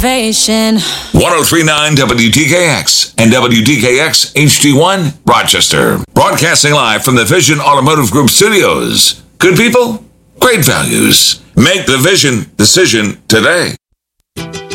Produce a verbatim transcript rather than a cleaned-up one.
motivation. ten thirty-nine W D K X and W D K X H D one, Rochester. Broadcasting live from the Vision Automotive Group studios. Good people, great values. Make the Vision decision today.